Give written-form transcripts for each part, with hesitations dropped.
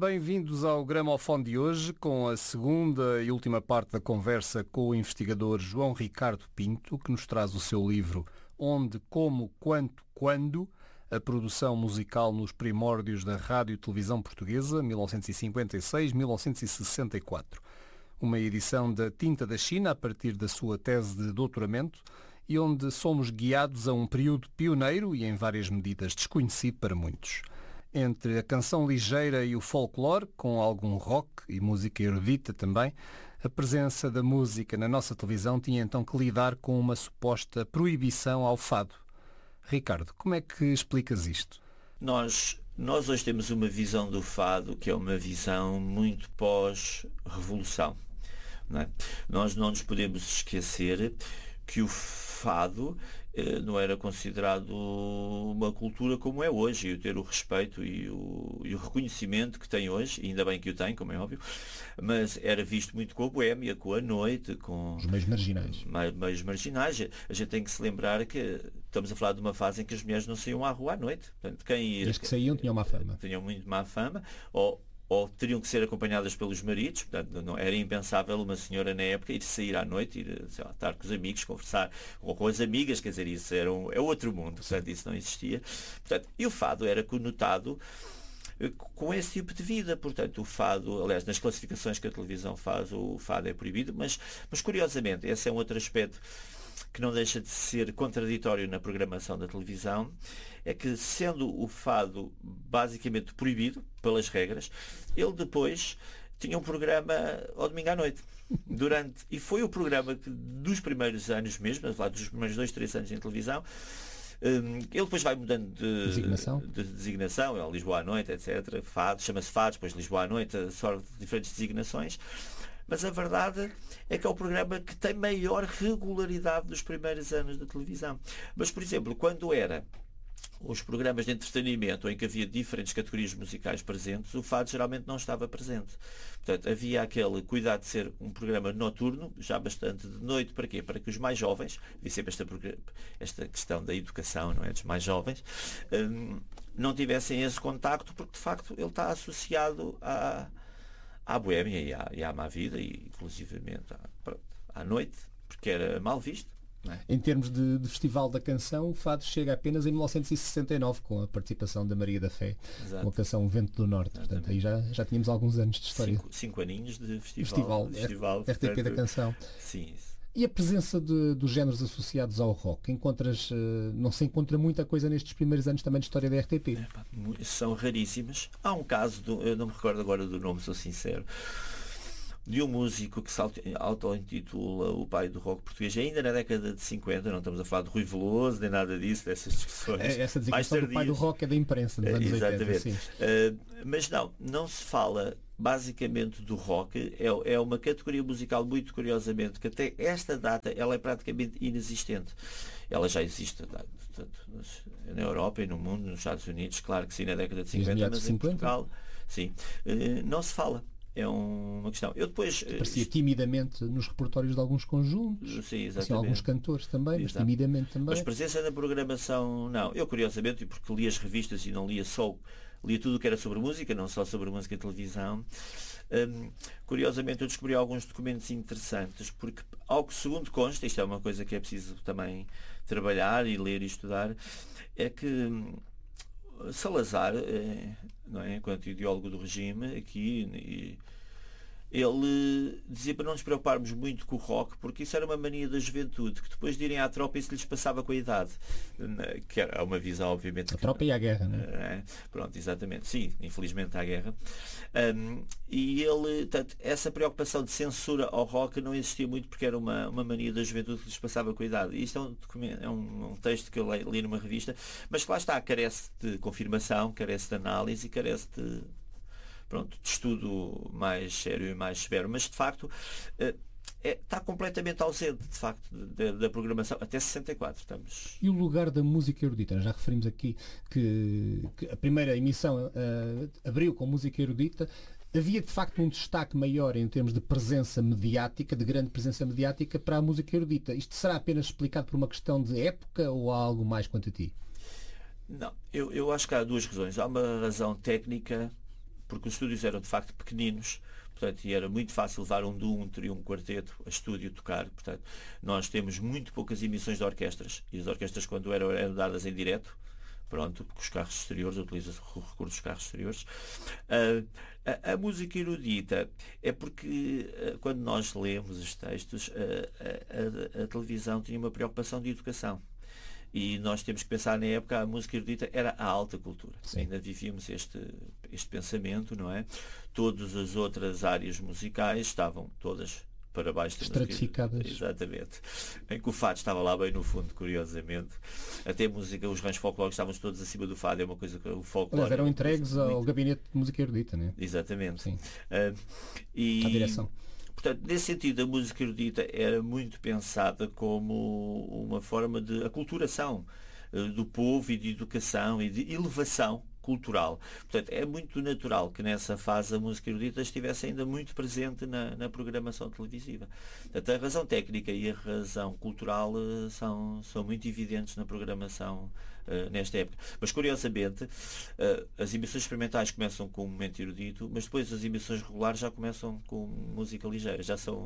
Bem-vindos ao Gramofone de hoje, com a segunda e última parte da conversa com o investigador João Ricardo Pinto, que nos traz o seu livro Onde, Como, Quanto, Quando, a produção musical nos primórdios da rádio e televisão portuguesa, 1956-1964. Uma edição da Tinta da China, a partir da sua tese de doutoramento, e onde somos guiados a um período pioneiro e, em várias medidas, desconhecido para muitos. Entre a canção ligeira e o folclore, com algum rock e música erudita também, a presença da música na nossa televisão tinha então que lidar com uma suposta proibição ao fado. Ricardo, como é que explicas isto? Nós hoje temos uma visão do fado que é uma visão muito pós-revolução. Não é? Nós não nos podemos esquecer que o fado não era considerado uma cultura como é hoje, e ter o respeito e o reconhecimento que tem hoje, e ainda bem que o tem, como é óbvio, mas era visto muito com a boémia, com a noite, com os meios marginais. Meios marginais. A gente tem que se lembrar que estamos a falar de uma fase em que as mulheres não saíam à rua à noite. Portanto, e as que saíam tinham má fama. Tinham muito má fama, ou teriam que ser acompanhadas pelos maridos. Portanto, não era impensável uma senhora na época ir sair à noite, ir, sei lá, estar com os amigos, conversar, ou com as amigas, quer dizer, isso é outro mundo, portanto, isso não existia. Portanto, e o fado era conotado com esse tipo de vida. Portanto, o fado, aliás, nas classificações que a televisão faz, o fado é proibido, mas curiosamente, esse é um outro aspecto que não deixa de ser contraditório na programação da televisão, é que, sendo o fado basicamente proibido pelas regras, ele depois tinha um programa ao domingo à noite. E foi o programa que, dos primeiros anos mesmo, dos primeiros 2-3 anos em televisão, ele depois vai mudando de designação, é Lisboa à noite, etc. Fado, chama-se Fado, depois Lisboa à noite, só diferentes designações. Mas a verdade é que é o programa que tem maior regularidade dos primeiros anos da televisão. Mas, por exemplo, quando era os programas de entretenimento em que havia diferentes categorias musicais presentes, o fado geralmente não estava presente. Portanto, havia aquele cuidado de ser um programa noturno, já bastante de noite. Para quê? Para que os mais jovens, vi sempre esta questão da educação, não é, dos mais jovens, não tivessem esse contacto, porque de facto ele está associado à boémia e à má vida, e inclusivamente à noite, porque era mal visto. É? Em termos de Festival da Canção, o fado chega apenas em 1969, com a participação da Maria da Fé. Exato. Com a canção Vento do Norte. Portanto, aí já tínhamos alguns anos de história. Cinco aninhos de festival RTP portanto, da Canção. Sim. E a presença dos géneros associados ao rock? Não se encontra muita coisa nestes primeiros anos também de história da RTP? São raríssimas. Há um caso, eu não me recordo agora do nome, sou sincero, de um músico que se auto-intitula o pai do rock português, ainda na década de 50, não estamos a falar de Rui Veloso, nem nada disso, dessas discussões. Essa designação do pai do rock é da imprensa nos anos 80. Sim. Mas não se fala basicamente do rock, é uma categoria musical muito curiosamente, que até esta data ela é praticamente inexistente. Ela já existe na Europa e no mundo, nos Estados Unidos, claro que sim, na década de 50, mas em Portugal, sim, não se fala. É uma questão. Eu depois aparecia timidamente nos repertórios de alguns conjuntos, sim, assim, alguns cantores também, mas timidamente também. Mas presença na programação, não. Eu, curiosamente, porque li as revistas e não lia tudo o que era sobre música, não só sobre música e televisão, curiosamente eu descobri alguns documentos interessantes, porque, ao que segundo consta, isto é uma coisa que é preciso também trabalhar e ler e estudar, é que Salazar, não é, enquanto ideólogo do regime, aqui, ele dizia para não nos preocuparmos muito com o rock, porque isso era uma mania da juventude, que depois de irem à tropa isso lhes passava com a idade, que era uma visão, obviamente. A tropa e à guerra, não é? Pronto, exatamente. Sim, infelizmente à guerra. E ele, portanto, essa preocupação de censura ao rock não existia muito, porque era uma mania da juventude que lhes passava com a idade. E isto é um texto que eu li numa revista, mas que lá está, carece de confirmação, carece de análise e carece de estudo mais sério e mais severo, mas de facto está completamente ausente, de facto, da programação, até 64 estamos. E o lugar da música erudita? Já referimos aqui que a primeira emissão abriu com música erudita. Havia de facto um destaque maior em termos de presença mediática, de grande presença mediática para a música erudita. Isto será apenas explicado por uma questão de época ou há algo mais quanto a ti? Não, eu acho que há duas razões. Há uma razão técnica, porque os estúdios eram de facto pequeninos, portanto, e era muito fácil levar um duo, um trio, um quarteto a estúdio tocar. Portanto, nós temos muito poucas emissões de orquestras, e as orquestras, quando eram dadas em direto, pronto, com os carros exteriores, utiliza-se o recurso dos carros exteriores. A música erudita é porque, quando nós lemos os textos, a televisão tinha uma preocupação de educação. E nós temos que pensar, na época, a música erudita era a alta cultura. Sim. Ainda vivíamos este pensamento, não é? Todas as outras áreas musicais estavam todas para baixo da estratificadas. Exatamente. Em que o fado estava lá bem no fundo, curiosamente. Até a música, os ranchos folclóricos estavam todos acima do fado. É uma coisa que o folclore... Mas eram entregues ao gabinete de música erudita, não é? Exatamente. Sim. À direção. Portanto, nesse sentido, a música erudita era muito pensada como uma forma de aculturação do povo e de educação e de elevação cultural. Portanto, é muito natural que nessa fase a música erudita estivesse ainda muito presente na programação televisiva. Portanto, a razão técnica e a razão cultural são muito evidentes na programação nesta época. Mas, curiosamente, as emissões experimentais começam com um momento erudito, mas depois as emissões regulares já começam com música ligeira.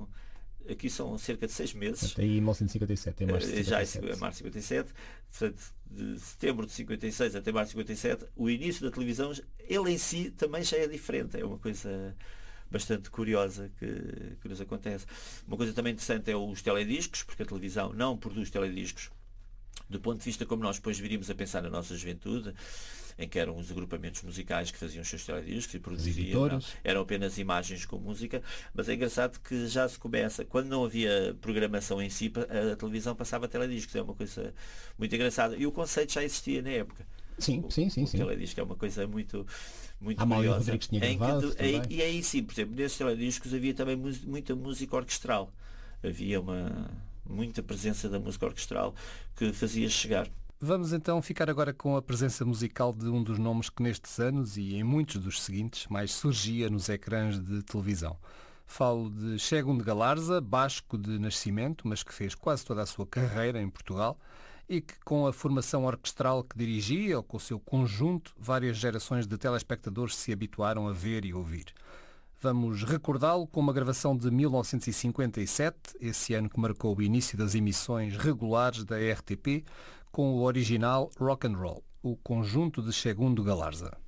Aqui são cerca de 6 meses. Até aí em 1957, em março de 57. Já em março de 57. Portanto, de setembro de 56 até março de 57, o início da televisão, ele em si também já é diferente. É uma coisa bastante curiosa que nos acontece. Uma coisa também interessante é os telediscos, porque a televisão não produz telediscos do ponto de vista como nós depois viríamos a pensar na nossa juventude, em que eram os agrupamentos musicais que faziam os seus telediscos e produziam, eram apenas imagens com música, mas é engraçado que já se começa, quando não havia programação em si, a televisão passava telediscos, é uma coisa muito engraçada, e o conceito já existia na época. Sim. O teledisco é uma coisa muito Amália curiosa. Rodrigues tinha gravado E aí sim, por exemplo, nesses telediscos havia também muita música orquestral, havia muita presença da música orquestral que fazia chegar. Vamos então ficar agora com a presença musical de um dos nomes que nestes anos e em muitos dos seguintes mais surgia nos ecrãs de televisão. Falo de Chegún de Galarza, basco de nascimento, mas que fez quase toda a sua carreira em Portugal e que, com a formação orquestral que dirigia ou com o seu conjunto, várias gerações de telespectadores se habituaram a ver e ouvir. Vamos recordá-lo com uma gravação de 1957, esse ano que marcou o início das emissões regulares da RTP, com o original Rock and Roll, o conjunto de Chegún de Galarza.